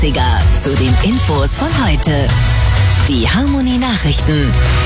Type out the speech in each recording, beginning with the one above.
Zu den Infos von heute. Die Harmony Nachrichten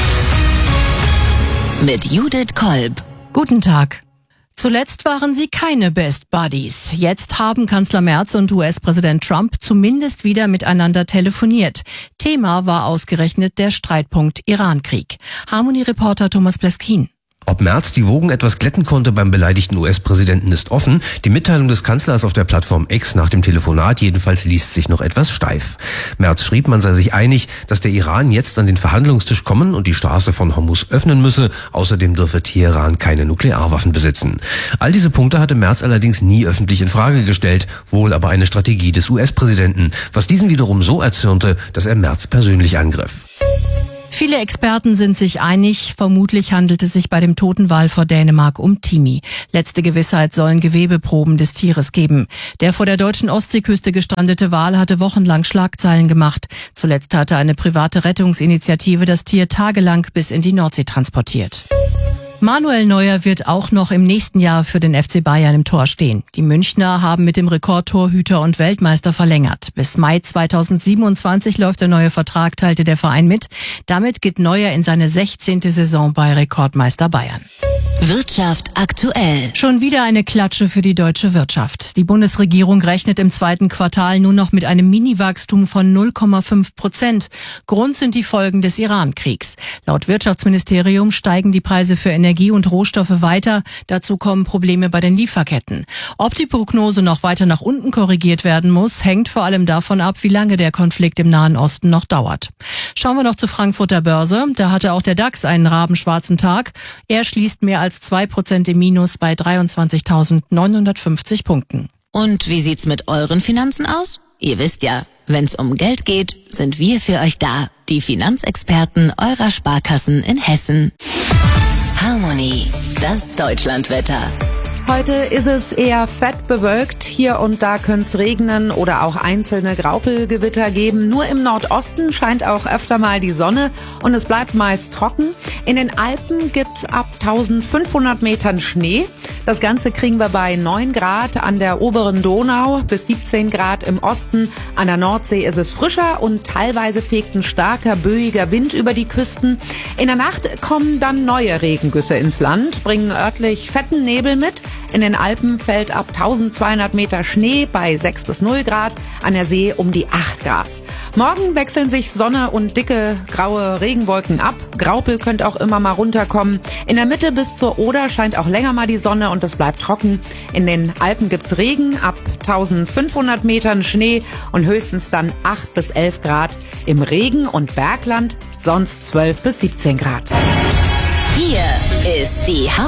mit Judith Kolb. Guten Tag. Zuletzt waren sie keine Best Buddies. Jetzt haben Kanzler Merz und US-Präsident Trump zumindest wieder miteinander telefoniert. Thema war ausgerechnet der Streitpunkt Iran-Krieg. Harmony-Reporter Thomas Pleskin. Ob Merz die Wogen etwas glätten konnte beim beleidigten US-Präsidenten ist offen. Die Mitteilung des Kanzlers auf der Plattform X nach dem Telefonat jedenfalls liest sich noch etwas steif. Merz schrieb, man sei sich einig, dass der Iran jetzt an den Verhandlungstisch kommen und die Straße von Hormuz öffnen müsse. Außerdem dürfe Teheran keine Nuklearwaffen besitzen. All diese Punkte hatte Merz allerdings nie öffentlich in Frage gestellt, wohl aber eine Strategie des US-Präsidenten, was diesen wiederum so erzürnte, dass er Merz persönlich angriff. Viele Experten sind sich einig, vermutlich handelt es sich bei dem toten Wal vor Dänemark um Timi. Letzte Gewissheit sollen Gewebeproben des Tieres geben. Der vor der deutschen Ostseeküste gestrandete Wal hatte wochenlang Schlagzeilen gemacht. Zuletzt hatte eine private Rettungsinitiative das Tier tagelang bis in die Nordsee transportiert. Manuel Neuer wird auch noch im nächsten Jahr für den FC Bayern im Tor stehen. Die Münchner haben mit dem Rekordtorhüter und Weltmeister verlängert. Bis Mai 2027 läuft der neue Vertrag, teilte der Verein mit. Damit geht Neuer in seine 16. Saison bei Rekordmeister Bayern. Wirtschaft aktuell. Schon wieder eine Klatsche für die deutsche Wirtschaft. Die Bundesregierung rechnet im zweiten Quartal nur noch mit einem Mini-Wachstum von 0,5%. Grund sind die Folgen des Iran-Kriegs. Laut Wirtschaftsministerium steigen die Preise für Energie und Rohstoffe weiter. Dazu kommen Probleme bei den Lieferketten. Ob die Prognose noch weiter nach unten korrigiert werden muss, hängt vor allem davon ab, wie lange der Konflikt im Nahen Osten noch dauert. Schauen wir noch zur Frankfurter Börse. Da hatte auch der DAX einen rabenschwarzen Tag. Er schließt mehr als 2% im Minus bei 23.950 Punkten. Und wie sieht's mit euren Finanzen aus? Ihr wisst ja, wenn's um Geld geht, sind wir für euch da. Die Finanzexperten eurer Sparkassen in Hessen. Harmony, das Deutschlandwetter. Heute ist es eher fett bewölkt. Hier und da könnte es regnen oder auch einzelne Graupelgewitter geben. Nur im Nordosten scheint auch öfter mal die Sonne und es bleibt meist trocken. In den Alpen gibt's ab 1500 Metern Schnee. Das Ganze kriegen wir bei 9 Grad an der oberen Donau bis 17 Grad im Osten. An der Nordsee ist es frischer und teilweise fegt ein starker, böiger Wind über die Küsten. In der Nacht kommen dann neue Regengüsse ins Land, bringen örtlich fetten Nebel mit. In den Alpen fällt ab 1200 Meter Schnee bei 6 bis 0 Grad, an der See um die 8 Grad. Morgen wechseln sich Sonne und dicke graue Regenwolken ab. Graupel könnte auch immer mal runterkommen. In der Mitte bis zur Oder scheint auch länger mal die Sonne und es bleibt trocken. In den Alpen gibt's Regen, ab 1500 Metern Schnee und höchstens dann 8 bis 11 Grad. Im Regen- und Bergland sonst 12 bis 17 Grad. Hier ist die